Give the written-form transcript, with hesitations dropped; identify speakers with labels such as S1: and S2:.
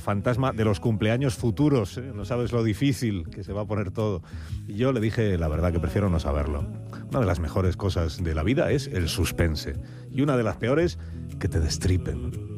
S1: fantasma de los cumpleaños futuros, ¿eh? No sabes lo difícil que se va a poner todo. Y yo le dije, la verdad, que prefiero no saberlo. Una de las mejores cosas de la vida es el suspense. Y una de las peores, que te destripen.